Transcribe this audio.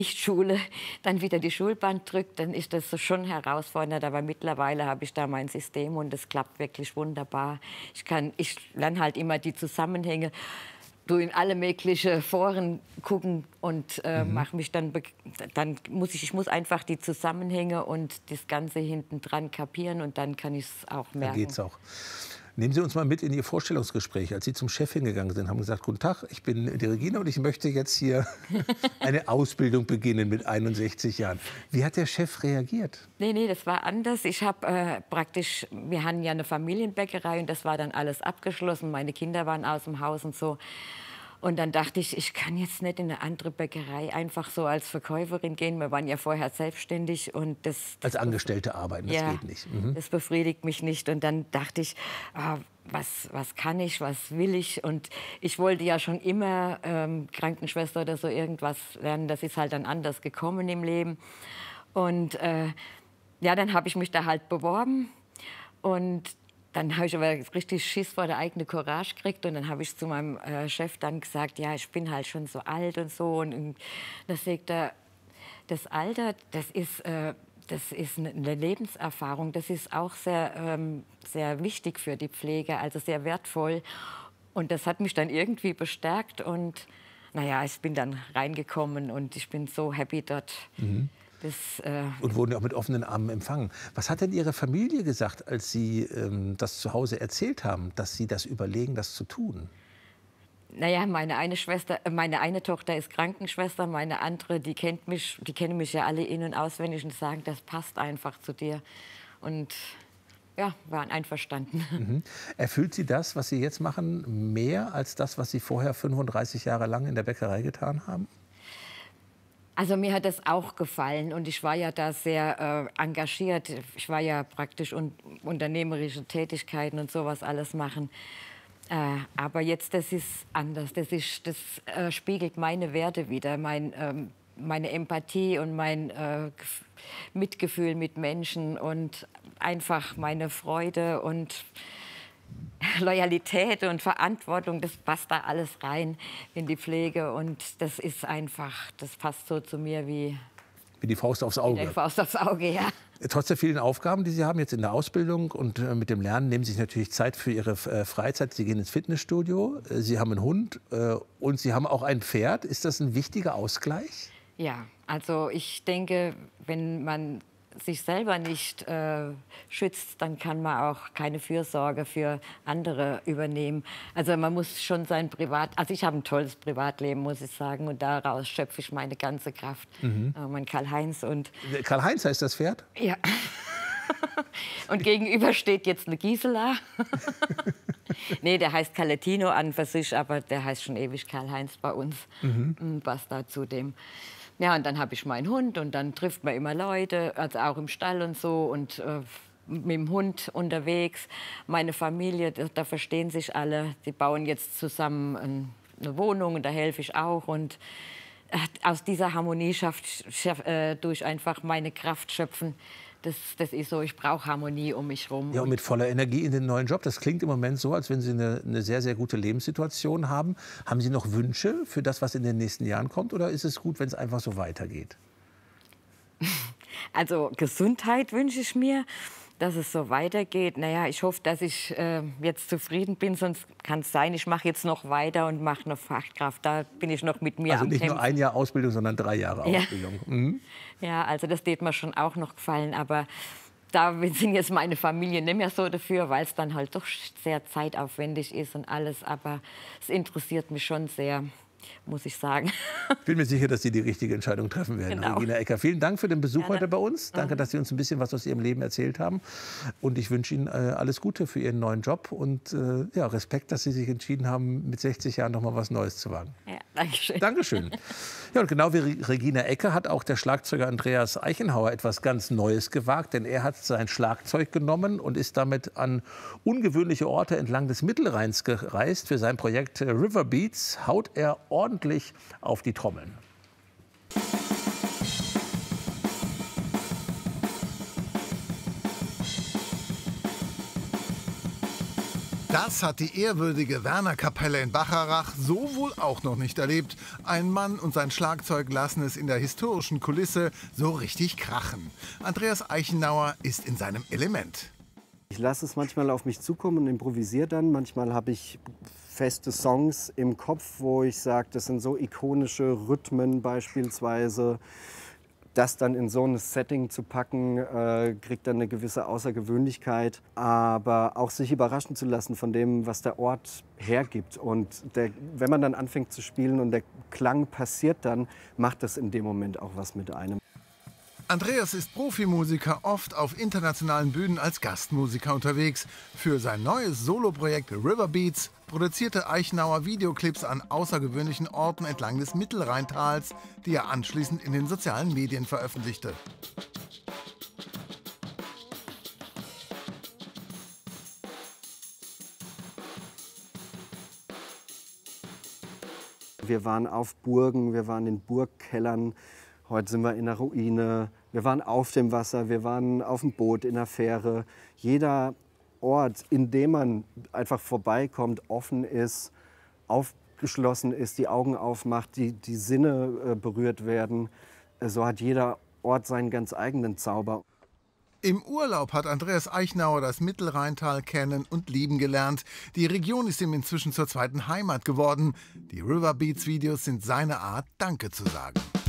Schule dann wieder die Schulbank drückt, dann ist das so schon herausfordernd. Aber mittlerweile habe ich da mein System und es klappt wirklich wunderbar. Ich lerne halt immer die Zusammenhänge, in alle möglichen Foren gucken und mache mich ich muss einfach die Zusammenhänge und das Ganze hinten dran kapieren und dann kann ich es auch merken. Dann geht's auch. Nehmen Sie uns mal mit in Ihr Vorstellungsgespräch, als Sie zum Chef hingegangen sind, haben gesagt, guten Tag, ich bin die Regina und ich möchte jetzt hier eine Ausbildung beginnen mit 61 Jahren. Wie hat der Chef reagiert? Nee, das war anders. Ich habe wir hatten ja eine Familienbäckerei und das war dann alles abgeschlossen. Meine Kinder waren aus dem Haus und so. Und dann dachte ich, ich kann jetzt nicht in eine andere Bäckerei einfach so als Verkäuferin gehen. Wir waren ja vorher selbstständig und als Angestellte arbeiten, das geht nicht. Das befriedigt mich nicht. Und dann dachte ich, was kann ich, was will ich? Und ich wollte ja schon immer Krankenschwester oder so irgendwas lernen. Das ist halt dann anders gekommen im Leben. Und dann habe ich mich da halt beworben und dann habe ich aber richtig Schiss vor der eigenen Courage gekriegt und dann habe ich zu meinem Chef dann gesagt, ja, ich bin halt schon so alt und so. Und da sagt er, das Alter, das ist eine Lebenserfahrung, das ist auch sehr, sehr wichtig für die Pflege, also sehr wertvoll. Und das hat mich dann irgendwie bestärkt und naja, ich bin dann reingekommen und ich bin so happy dort. Und wurden ja auch mit offenen Armen empfangen. Was hat denn Ihre Familie gesagt, als Sie das zu Hause erzählt haben, dass Sie das überlegen, das zu tun? Naja, meine eine Tochter ist Krankenschwester, meine andere, die kennen mich ja alle in- und auswendig und sagen, das passt einfach zu dir. Und ja, waren einverstanden. Erfüllt Sie das, was Sie jetzt machen, mehr als das, was Sie vorher 35 Jahre lang in der Bäckerei getan haben? Also mir hat das auch gefallen und ich war ja da sehr engagiert. Ich war ja praktisch unternehmerische Tätigkeiten und sowas alles machen. Aber jetzt, das ist anders. Das spiegelt meine Werte wider, meine Empathie und mein Mitgefühl mit Menschen und einfach meine Freude und Loyalität und Verantwortung, das passt da alles rein in die Pflege und das ist einfach, das passt so zu mir wie die Faust aufs Auge. Wie die Faust aufs Auge, ja. Trotz der vielen Aufgaben, die Sie haben jetzt in der Ausbildung und mit dem Lernen, nehmen Sie sich natürlich Zeit für Ihre Freizeit. Sie gehen ins Fitnessstudio, Sie haben einen Hund und Sie haben auch ein Pferd. Ist das ein wichtiger Ausgleich? Ja, also ich denke, wenn man sich selber nicht schützt, dann kann man auch keine Fürsorge für andere übernehmen. Also man muss schon also ich habe ein tolles Privatleben, muss ich sagen, und daraus schöpfe ich meine ganze Kraft. Mein Karl-Heinz und... Karl-Heinz heißt das Pferd? Ja. Und gegenüber steht jetzt eine Gisela. Nee, der heißt Calatino an für sich, aber der heißt schon ewig Karl-Heinz bei uns. Passt da zu dem. Ja, und dann habe ich meinen Hund und dann trifft man immer Leute, also auch im Stall und so und mit dem Hund unterwegs. Meine Familie, da verstehen sich alle. Die bauen jetzt zusammen eine Wohnung und da helfe ich auch. Und aus dieser Harmonie durch einfach meine Kraft schöpfen. Das ist so, ich brauche Harmonie um mich herum. Ja, und mit voller Energie in den neuen Job. Das klingt im Moment so, als wenn Sie eine sehr, sehr gute Lebenssituation haben. Haben Sie noch Wünsche für das, was in den nächsten Jahren kommt? Oder ist es gut, wenn es einfach so weitergeht? Also Gesundheit wünsche ich mir, dass es so weitergeht. Naja, ich hoffe, dass ich jetzt zufrieden bin, sonst kann es sein, ich mache jetzt noch weiter und mache eine Fachkraft. Da bin ich noch mit mir Also am nicht Kämpfen. nur ein Jahr Ausbildung, sondern 3 Jahre Ausbildung. Ja, also das wird mir schon auch noch gefallen, aber da sind jetzt meine Familie nicht mehr so dafür, weil es dann halt doch sehr zeitaufwendig ist und alles, aber es interessiert mich schon sehr, muss ich sagen. Ich bin mir sicher, dass Sie die richtige Entscheidung treffen werden, Genau. Regina Ecker. Vielen Dank für den Besuch Gerne. heute bei uns. Danke, dass Sie uns ein bisschen was aus Ihrem Leben erzählt haben. Und ich wünsche Ihnen alles Gute für Ihren neuen Job und ja, Respekt, dass Sie sich entschieden haben, mit 60 Jahren noch mal was Neues zu wagen. Ja, danke schön. Dankeschön. Ja, und genau wie Regina Ecker hat auch der Schlagzeuger Andreas Eichenhauer etwas ganz Neues gewagt, denn er hat sein Schlagzeug genommen und ist damit an ungewöhnliche Orte entlang des Mittelrheins gereist. Für sein Projekt River Beats haut er ordentlich auf die Trommeln. Das hat die ehrwürdige Werner-Kapelle in Bacharach so wohl auch noch nicht erlebt. Ein Mann und sein Schlagzeug lassen es in der historischen Kulisse so richtig krachen. Andreas Eichenauer ist in seinem Element. Ich lasse es manchmal auf mich zukommen und improvisiere dann. Manchmal habe ich feste Songs im Kopf, wo ich sage, das sind so ikonische Rhythmen beispielsweise. Das dann in so ein Setting zu packen, kriegt dann eine gewisse Außergewöhnlichkeit. Aber auch sich überraschen zu lassen von dem, was der Ort hergibt. Und wenn man dann anfängt zu spielen und der Klang passiert dann, macht das in dem Moment auch was mit einem. Andreas ist Profimusiker, oft auf internationalen Bühnen als Gastmusiker unterwegs. Für sein neues Soloprojekt Riverbeats produzierte Eichenauer Videoclips an außergewöhnlichen Orten entlang des Mittelrheintals, die er anschließend in den sozialen Medien veröffentlichte. Wir waren auf Burgen, wir waren in Burgkellern. Heute sind wir in der Ruine, wir waren auf dem Wasser, wir waren auf dem Boot, in der Fähre. Jeder Ort, in dem man einfach vorbeikommt, offen ist, aufgeschlossen ist, die Augen aufmacht, die Sinne berührt werden. So hat jeder Ort seinen ganz eigenen Zauber. Im Urlaub hat Andreas Eichenauer das Mittelrheintal kennen und lieben gelernt. Die Region ist ihm inzwischen zur zweiten Heimat geworden. Die Riverbeats-Videos sind seine Art, Danke zu sagen.